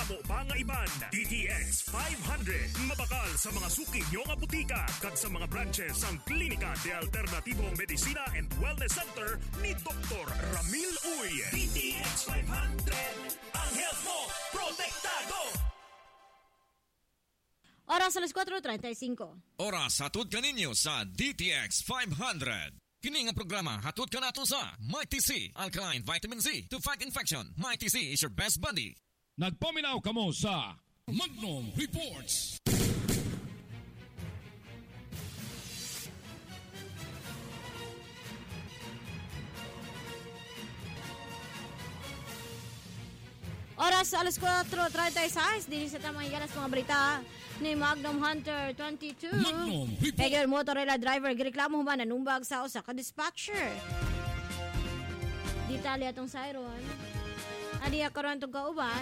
namo pa nga iban. DTX 500 mabakal sa mga suki nyo nga butika kag sa mga branches ang Klinika de Alternatibong Medicina and Wellness Center ni Dr. Ramil Uy. DTX 500, ang health mo protektado. Oras alas 4:35. Oras hatod kaninyo sa DTX 500. Kini nga programa hatod ka nato sa Mighty C Alkaline Vitamin C to fight infection. Mighty C is your best buddy. Nagpaminaw kamo sa Magnum Reports. Oras alas 4:36. Dili sa tamang higalas mga balita ni Magnum Hunter 22. Magnum Report. Kaya motorela driver gireklamo human nanumbag sa usa ka dispatcher. Detalye atong sayron. Adiya karon tong kauban.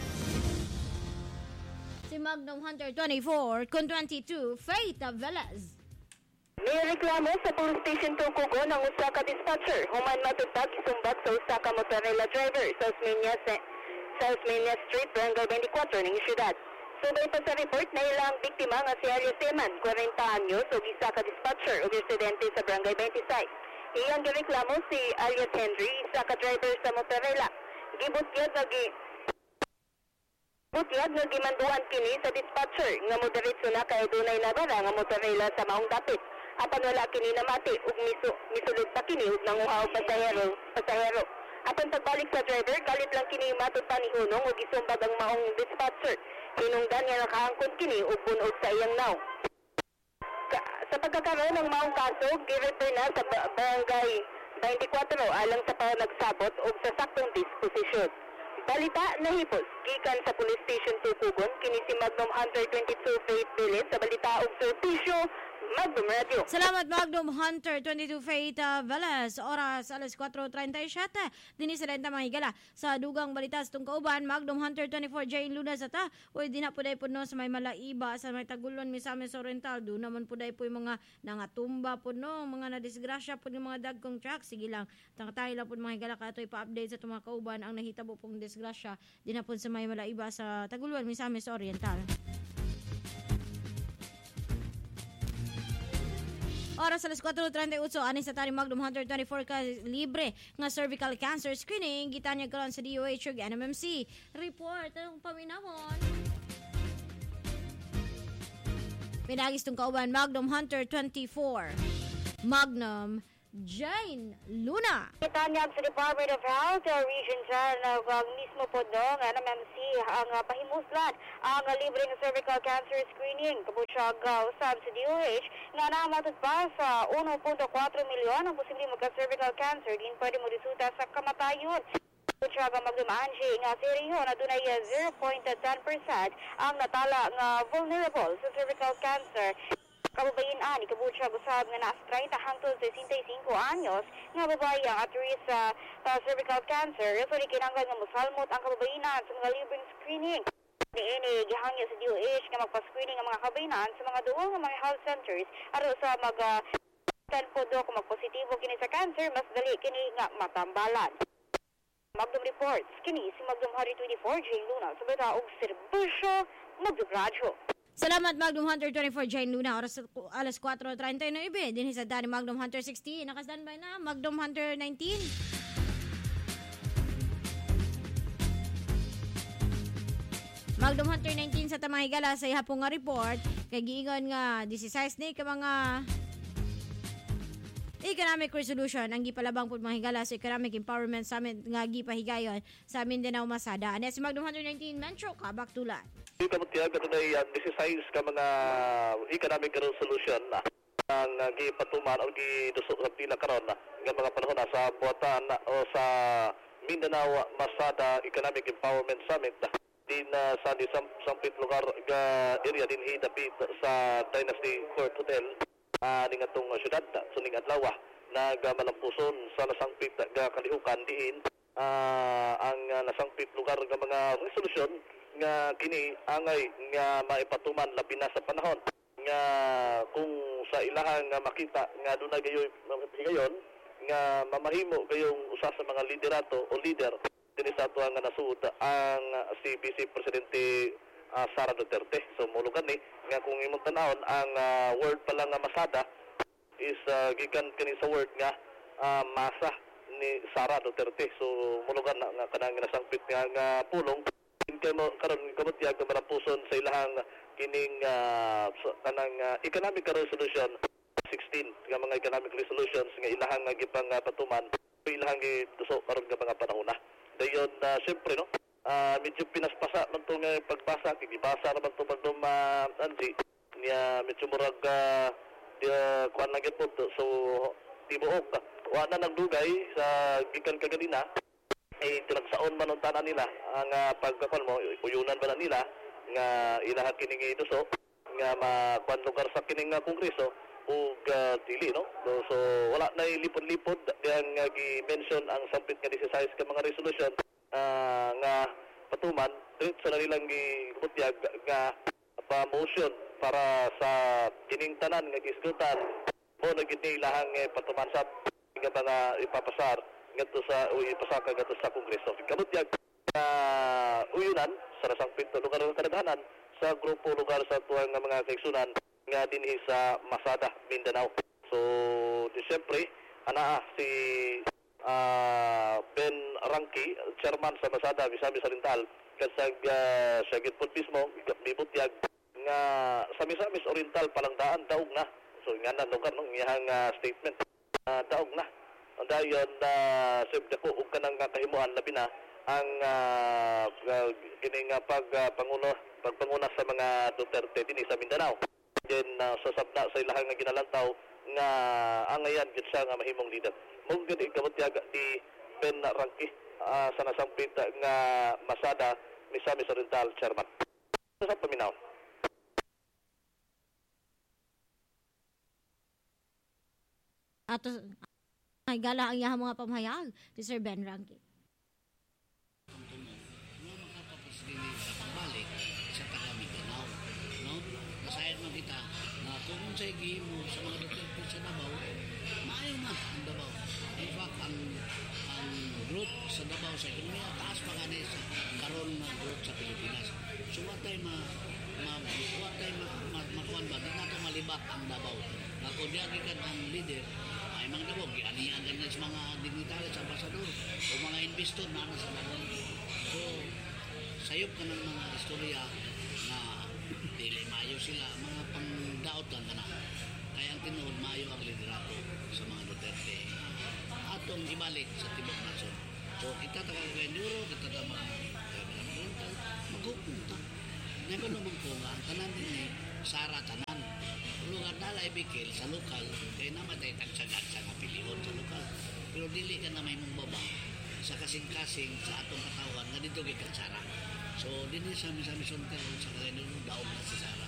Si Magnum Hunter 24 kun 22 Faith Velez. May reklamo sa police station Tukugo ng usa ka dispatcher. Human matutag isumbat sa usa ka motorela driver sa Osmeña Street, Barangay 24 ng siyudad. Subay pa sa report na ilang biktima nga si Ariel Seman, 40 anyos, o isa ka dispatcher o residente sa Barangay 26. Iyang gireklamo si Alias Henry, isa ka driver sa motorela. Gibutyag nga gimanduan kini sa dispatcher nga moderitso na kay dunay nabara nga motorela sa maong dapit. Apan wala kini namati ug misulod pa kini ug nanguhaw pasahero. Apan pagbalik sa driver, galit lang kini matod pa ni Hunong ug isumbag ang maong dispatcher. Hinungdan nga nakaangkot kini ug bunog sa iyang naw. Sa pagkakaroon ng maong kaso, girefer na sa Barangay 24 alang sa nagsabot ug sa saktong disposisyon. Balita nahipos gikan sa Police Station Tukugon kini si Magnum Hunter 22 Faith Velez sa balita ug serbisyo Magnum Radio. Salamat Magnum Hunter 22 Faith Velez. Oras alas 4:37. Dini sa lenta mga higala sa dugang balita sa tong kauban. Magnum Hunter 24 Jane Luna sa ta. Uy di na puday po no sa may Malaiba sa may Tagulon Misamis Oriental. Do naman puday po yung mga nangatumba po no, mga nadisgrasya po yung mga dagkong truck. Sige lang. Tangatahi lang po mga higala katoy pa-update sa itong mga kauban ang nahitabo pong disgrasya. Di na po sa may Malaiba sa Tagulon Misamis Oriental. Oras alas 4:38 aning sa tani Magnum Hunter 24 ka libre nga cervical cancer screening gitanya karon sa DOH ug NMMC. Report ang paminawon. Pinagis tong kauban Magnum Hunter 24. Magnum Jane Luna. Kitanyag sa Department of Health, Region 10, mismo po doon, NMMC, ang pahimuslan, ang libre ng cervical cancer screening. Kabutsag usab sa DOH, nga namatod pa sa 1.4 milyon ang posibleng magka-cervical cancer, din pwede mo resulta sa kamatayon. Kabutsag ang magdumaanji nga seriyo na dunay 0.10% ang natala nga vulnerable sa cervical cancer. Kababayan ni kabutsag usab nga nasa 30 hangtod sa 65 anyos nga babae ang at risk sa cervical cancer. So di kinanglan nga mosalmot ang kababayan sa mga libreng screening. Niini gihangyo sa DOH nga magpa-screening ang mga kababayan sa mga duol nga mga health centers aron sa po do kung magpositibo kini sa cancer mas dali kini nga matambalan. Magnum Reports kini si Magnum Hunter 24 Jane Luna sa bata og serbisyo Magnum Radio. Salamat Magnum Hunter 24 Jane Luna. Oras alas 4:39 din sa dani Magnum Hunter 16. Naka-standby na Magnum Hunter 19. Magnum Hunter 19 sa tamahigala sa ihapon nga report kay giingon nga 16 ni ka mga economic resolution ang gipalabang pud mga higala sa Economic Empowerment Summit nga gipahigayon sa Mindanao Masada. Ano si Magnum Hunter 19 Metro Kabaktulan. Kamutiag ito na 16 ka mga economic resolution na ang gipatuman o gidusok sa pinakaroon na ng mga panahon na sa buwatan o sa Mindanao Masada Economic Empowerment Summit din sa sampit lugar area din hidapit sa Dynasty Court Hotel ning atong syudad suning adlaw nagamanampuson sa nasangpit kalihukan diin ang nasangpit lugar nga mga resolusyon nga kini angay nga maipatuman labi na sa panahon nga kung sa ilahang nga makita nga dunay gayon nga mamahimo gayong usa sa mga liderato o leader din sa ato nga nasud ang si Vice Presidente Sara Duterte. So mulugan ni nga kung imong tanawon ang word pala nga masada is gikan kani sa word nga masa ni Sara Duterte. So mulugan na nga kanang nasangpit nga pulong kay mo karon kamutyag nga marapuson sa ilahang kining kanang economic resolution 16 nga mga economic resolutions nga ilahang gipang patuman ilahang gituso karon nga mga panahon na. Dayon syempre no medyo pinaspasa man to nga pagbasa gibasa naman to magdum anji niya medyo murag kuan lang gyud po so tibuok wa na nagdugay sa gikan kaganina ay tinagsaon man tanan nila ang pagkakon mo uyunan ba na nila nga ilaha kining ituso nga makuan lugar sa kining kongreso ug dili no so wala na lipod-lipod yang gi-mention ang sampit nga 16 ka mga resolution nga patuman diretso na nilang gibutyag nga pa-motion para sa kining tanan nga gisgutan mo na gid ilahang patuman sa nga mga ipapasar ngadto sa ipasaka ngadto sa kongreso kabutyag uyunan sa nasangpit na lugar ng kadaghanan sa grupo lugar sa tuwang nga mga kaigsunan nga dinhi sa Masada, Mindanao. So, siyempre, ana si Ben Rangki, chairman sa Masada, Misamis Oriental, kasag siya gitpon mismo, bibutyag nga sa Misamis Oriental palang daan, daog na. So, nga na lugar ng iyang statement, daog na. Dayon, siyempre ko, huwag ka nang kahimuan, labi na, ang kining pagpanguna sa mga Duterte din sa Mindanao. Then sasabna sa ilahang nga ginalantaw nga angayan gid siya nga mahimong leader. Mong gid ikabutyag di Ben Rangki sa nasampit nga Masada Misamis Oriental chairman. Sa paminaw. Ato ay gala ang iyang mga pamahayag si Sir Ben Rangki. Kung sa mo sa mga Duterte sa Davao, maayo na ang Davao. In fact, ang growth sa Davao sa ekonomiya, taas pa nga sa karon na growth sa Pilipinas. So, watay makuhan ba? Di nato malibak ang Davao. Kung diyagikan ang leader, ay mga Davao, gianiagan na sa mga dignitary sa ambasador o mga investor na sa Davao. So, sayop ka ng mga istorya na dili mayo sila, mga pangdaot lang ka na. Kaya ang tinuod, mayo ang liderato sa mga Duterte. Atong ibalik sa Tibok Nasod. So, kita tagal kay Nuro, kita tagal maghupunta. Ngayon naman ko nga, ang tanan din eh, Sara tanan. Lugar na laibikil sa lokal, kaya naman tayo tagsagat sa napilion sa lokal. Pero dili ka na may mong baba sa kasing-kasing sa atong katawan nga dito kay Sara. So, din sa Misamis Oriental sa kanya daog na si Sara.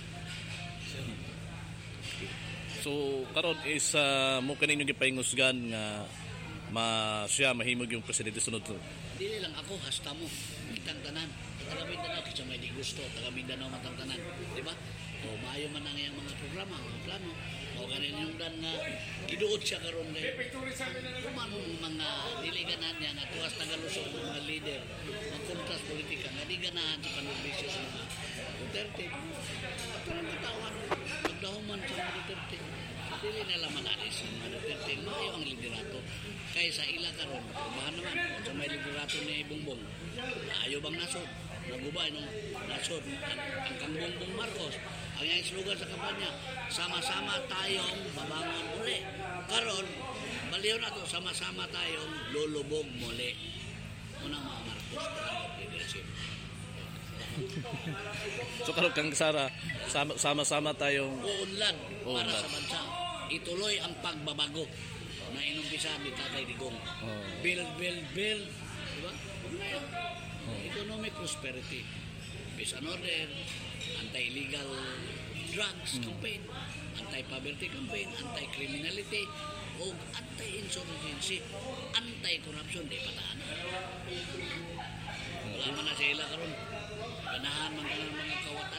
So, karon is mo kaninyo gipahingusgan nga siya mahimog yung presidente sunod. Dili lang ako, hasta mo. Itang tanan. Taga Mindanao, kasi may di gusto. Taga Mindanao matang tanan. Diba? O, maayo man ang iyang mga programa, mga plano. O, ganin yung dan nga, giduot siya karon kay kumanong mga diliganan niya nga tuwas tagalusog ng mga leader, mga kontras politika, nga di ganahan sa panurbisyo sa mga Duterte. At ang katawan, magdahuman sa mga Duterte. Dili nila manalis ang mga Duterte. Maayo ang liderato. Kaya sa ila karon, bahan naman, sa may liderato ni Bongbong, maayo bang nasod? Nagubay nung nasod ang kang Bongbong Marcos. Ang iyang slogan sa kampanya, sama-sama tayong babangon muli. Karon, baliw na to, sama-sama tayong lulubog muli. Unang mga Marcos, parang leadership. So karon kang Sara, sama-sama tayong uunlad para sa bansa. Ituloy ang pagbabago na inumpisa ni Tatay Digong. Build. Diba? Economic prosperity. Peace and order, anti-illegal drugs campaign, anti-poverty campaign, anti-criminality, o anti-insurgency, anti-corruption, di pataan. Wala man na sila karon. Ganahan man ka ng mga kawatan.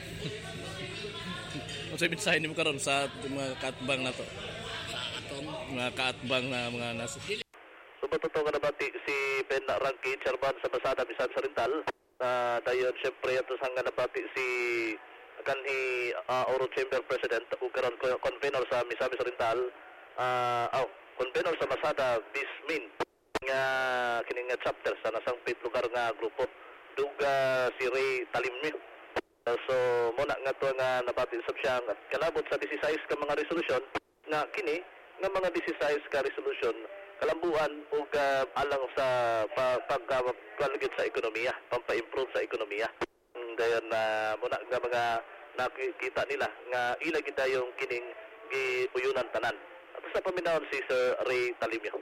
Ano sa mensahe nimo karon sa mga kaatbang na to? Sa atong mga kaatbang na mga nasa. So, patutuwa na bati si Ben Ranki, chairman sa Masada Misamis Oriental. Dayon siyempre ato sang nabati si kanhi Oro Chamber President ug karon convener sa Misamis Oriental. Convener sa Masada Bismin nga kining nga chapter sa nasang pit lugar nga grupo. Duga si Ray Talimyo. So muna nga to nga nabati sab siya at kalabot sa 16 ka mga resolution nga kini nga mga 16 ka resolution kalambuan ug alang sa pagkalagit sa ekonomiya, pampa-improve sa ekonomiya. Dayon muna nga mga nakikita nila nga ila gid yung kining giuyunan tanan. At sa paminawon si Sir Ray Talimyo.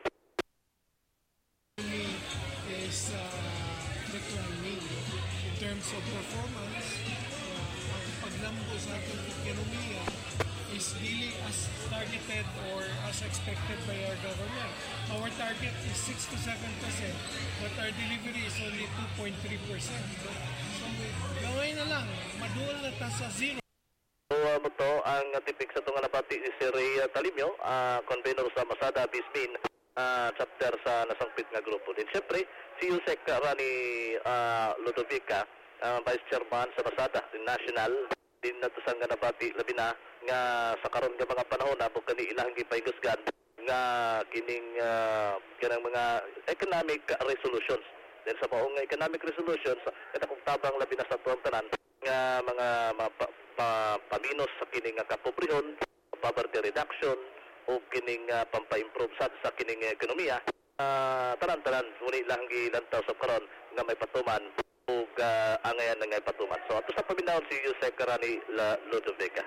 Is declining in terms of performance. Ang paglambo sa ating ekonomiya is really as targeted or as expected by our government. Our target is 6 to 7%, but our delivery is only 2.3%. So gawin na lang, madual na ta sa zero. So mo ang tipik sa itong nabati ni si Ray Talimyo, convener sa Masada Bismin, chapter sa nasangpit nga grupo. Din siyempre, si Yusek Rani Ludovica, Vice Chairman sa Masada din National, din natusang nga nabati labi na nga sa karon nga mga panahon na kung kani ilang gipahigusgan nga kining kanang mga economic resolutions. Then sa maong economic resolutions, kada kung tabang labi na sa tuwang tanan nga mga paminos sa kining kapobrehon, poverty reduction o kining pampa-improve sa kining ekonomiya. Tanan-tanan muni lang gilantaw sa karon nga may patuman ug angayan nga may patuman. So ato sa paminawon si Yusek Rani Ludovica.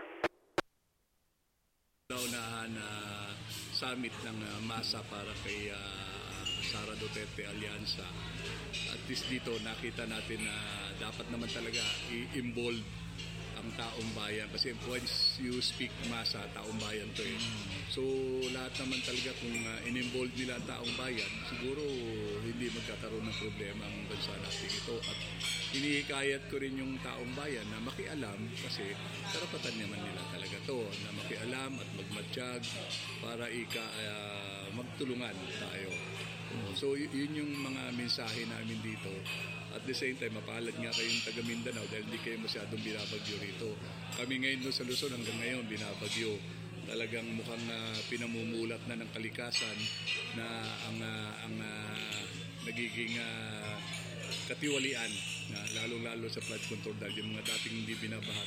Naunahan na summit ng masa para kay Sara Duterte Alyansa. At least dito nakita natin na dapat naman talaga i-involve ang taong bayan kasi once you speak masa, taong bayan to eh. So lahat naman talaga kung in-involve nila ang taong bayan, siguro hindi magkakaroon ng problema ang bansa natin ito. At hinihikayat ko rin yung taong bayan na makialam kasi karapatan naman nila talaga to na makialam at magmatsyag para magtulungan tayo. So yun yung mga mensahe namin dito. At the same time, mapalad nga kayong taga Mindanao dahil hindi kayo masyadong binabagyo rito. Kami ngayon doon sa Luzon hanggang ngayon binabagyo. Talagang mukhang pinamumulat na ng kalikasan na ang nagiging katiwalian na lalong-lalo sa flood control dahil yung mga dating hindi binabaha.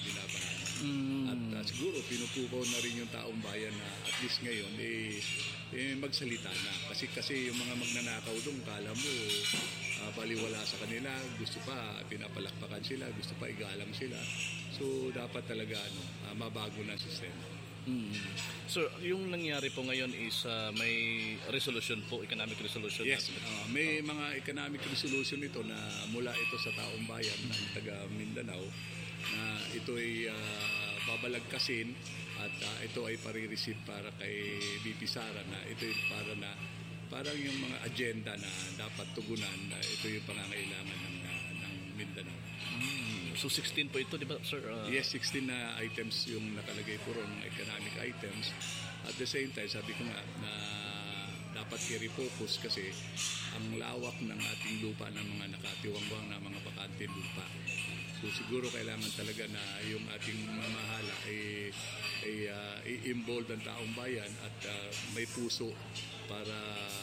At siguro pinupukaw na rin yung taong bayan na at least ngayon magsalita na. Kasi yung mga magnanakaw doon, kala mo baliwala sa kanila, gusto pa pinapalakpakan sila, gusto pa igalang sila. So dapat talaga mabago na ang sistema. So, yung nangyari po ngayon is may resolution po, economic resolution. Yes, may mga economic resolution ito na mula ito sa taong bayan ng taga Mindanao na ito ay babalagkasin at ito ay pare-receive para kay BP Sara na ito ay parang yung mga agenda na dapat tugunan na ito yung pangangailangan ng Mindanao. So 16 po ito, di ba, sir? Yes, 16 na items yung nakalagay po ron, economic items. At the same time, sabi ko nga na dapat i-refocus kasi ang lawak ng ating lupa ng mga nakatiwangwang na mga bakante lupa. So siguro kailangan talaga na yung ating mamahala ay i-involve ang taong bayan at may puso para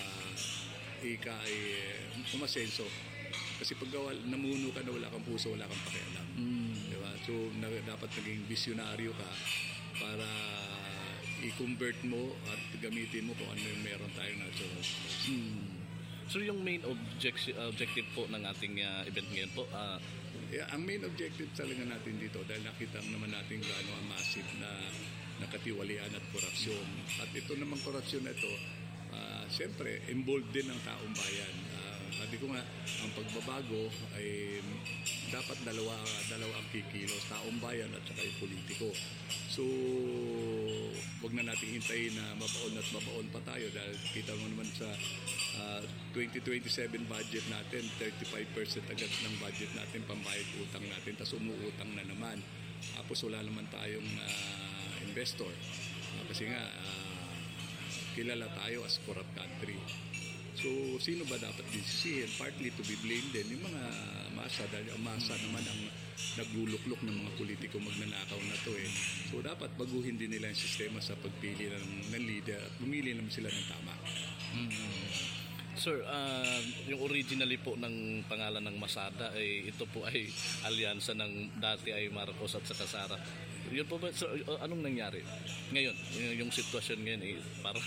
ay umasenso. Kasi pag namuno ka na wala kang puso, wala kang pakialam. Diba? So dapat naging visionaryo ka para i-convert mo at gamitin mo kung ano yung meron tayong natural. So yung main objective po ng ating event ngayon po? Ang main objective talaga natin dito dahil nakita naman natin gaano ang massive na katiwalian at korupsyon. At ito namang korupsyon na ito, siyempre involved din ang taong bayan. Sabi ko nga, ang pagbabago ay dapat dalawa ang kikilos, taong bayan at saka yung politiko. So, wag na natin hintayin na mabaon pa tayo dahil kita mo naman sa 2027 budget natin, 35% agad ng budget natin pambayad utang natin, tapos umuutang na naman. Tapos wala naman tayong investor. Kasi nga, kilala tayo as corrupt country. So, sino ba dapat disisihin? Partly to be blamed din yung mga masa, dahil ang masa naman ang nagluluklok ng mga politiko magnanakaw na to eh. So, dapat baguhin din nila yung sistema sa pagpili ng leader at bumili naman sila ng tama. Sir, yung originally po ng pangalan ng Masada, ito po ay alyansa ng dati ay Marcos at saka Sara. Yun po ba, sir, anong nangyari ngayon? Yung sitwasyon ngayon parang...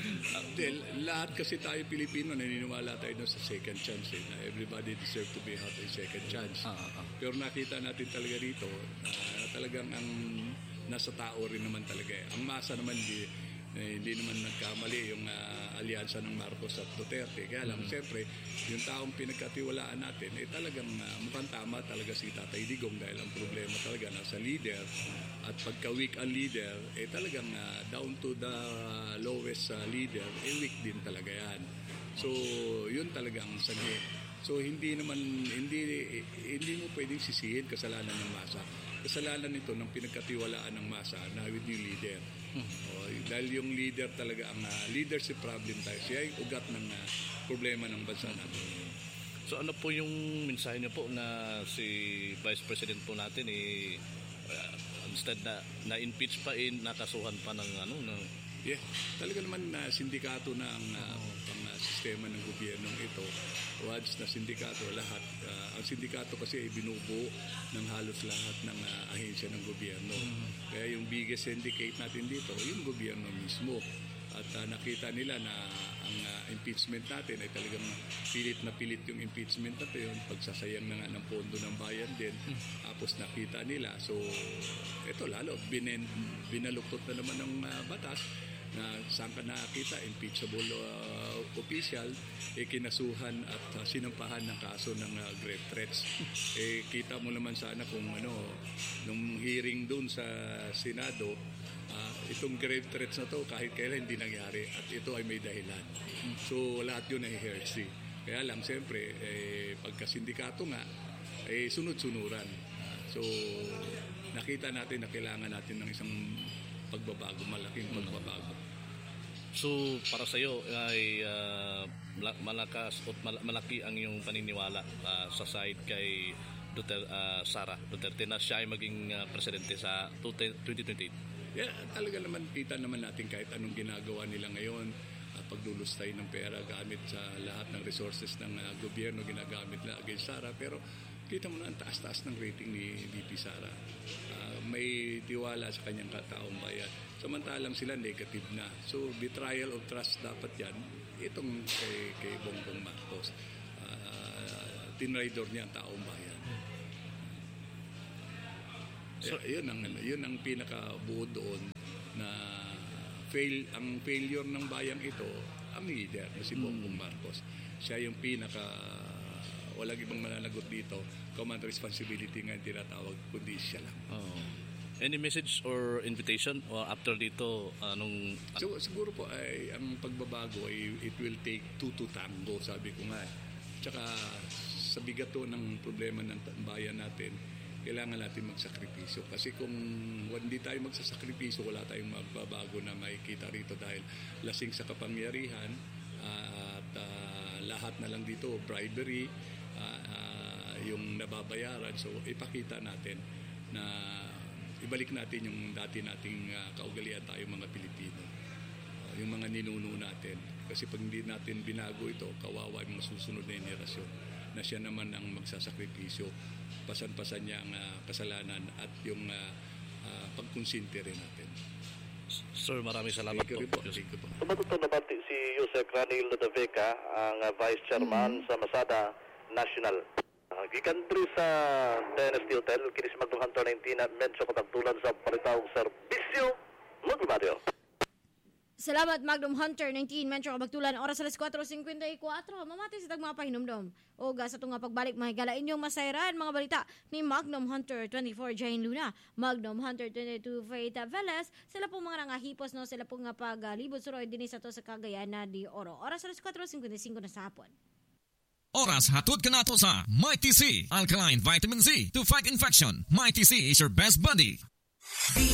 lahat kasi tayo Pilipino, naniniwala tayo sa second chance na everybody deserve to be have a second chance. Pero nakita natin talaga dito, talagang ang nasa tao rin naman talaga. Ang masa naman hindi naman nagkamali yung alyansa ng Marcos at Duterte. Kaya lang, siyempre, yung taong pinagkatiwalaan natin, talagang mukhang tama talaga si Tatay Digong dahil ang problema talaga nasa leader at pagka-weak ang leader, talagang down to the lowest leader, weak din talaga yan. So, yun talagang sanhi. So, hindi mo pwedeng sisihin kasalanan ng masa. Kasalanan nito ng pinagkatiwalaan ng masa na with yung leader. Dahil yung leader talaga ang leadership problem tayo. Siya yung ugat ng problema ng bansa natin. So ano po yung mensahe niyo po na si Vice President po natin instead na impeach pa nakasuhan pa ng Yeah, talaga naman sindikato na ang sistema ng gobyernong ito. Once na sindikato, lahat. Ang sindikato kasi ay binubuo ng halos lahat ng ahensya ng gobyerno. Kaya yung biggest syndicate natin dito, yung gobyerno mismo. At nakita nila na ang impeachment natin ay talagang pilit na pilit yung impeachment natin. Pagsasayang na nga ng pondo ng bayan din. Tapos nakita nila. So, ito lalo, binaluktot na naman ng batas na saan ka nakita, impeachable official, kinasuhan at sinampahan ng kaso ng grave threats. Kita mo naman sana kung nung hearing doon sa Senado, itong grave threats na to kahit kailan hindi nangyari at ito ay may dahilan. So lahat yun ay heresy. Kaya lang siyempre, pagka-sindikato nga, sunod-sunuran. So nakita natin na kailangan natin ng isang pagbabago, malaking pagbabago. So para sa iyo ay malakas at malaki ang iyong paniniwala sa side kay Sara Duterte na siya ay maging presidente sa 2028. Yeah, talaga naman kita naman natin kahit anong ginagawa nila ngayon, pagdulustay ng pera gamit sa lahat ng resources ng gobyerno ginagamit na against Sara, pero kita mo na ang taas-taas ng rating ni VP Sara. May tiwala sa kanyang kataong bayan. Samantalang sila negative na. So, betrayal of trust dapat yan. Itong kay Bongbong Marcos. Tinraidor niya ang taong bayan. So, yun ang pinakabuo doon na ang failure ng bayang ito, ang leader na si Bongbong Marcos. Siya yung walang ibang mananagot dito. Command responsibility nga tinatawag, kundi siya lang. Any message or invitation after dito? Siguro po ay ang pagbabago ay it will take two to tango, sabi ko nga. Tsaka sa bigat to ng problema ng bayan natin, kailangan natin magsakripisyo. Kasi kung hindi tayo magsasakripisyo, wala tayong magbabago na makikita rito dahil lasing sa kapangyarihan at lahat na lang dito, bribery, yung nababayaran. So ipakita natin na ibalik natin yung dati nating kaugalian tayo mga Pilipino. Yung mga ninuno natin. Kasi pag hindi natin binago ito, kawawa yung masusunod na henerasyon na siya naman ang magsasakripisyo. Pasan-pasan niya ang kasalanan at yung pagkonsinte rin natin. Sir, maraming salamat po. Tumatuto naman si Yusek Ranil Lodovica, ang Vice Chairman sa Masada National. Gikan diri sa Dynasty Hotel, kinis magdunghan 19 na medyo kapagtulan sa paritawang serbisyo. Maglumadio. Salamat Magnum Hunter 19 Metro Kabagtulan, oras alas 4:54. Mamati sa mga pahinumdom. O sa tunga pagbalik mahigala inyong masayran mga balita ni Magnum Hunter 24 Jane Luna, Magnum Hunter 22 Faith Velez. Sila po mga nangahipos no, sila po nga paglibot suroy din sa to sa Cagayan de Oro. Oras alas 4:55 na sa hapon. Oras hatod ka nato sa Mighty C Alkaline Vitamin Z to fight infection. Mighty C is your best buddy.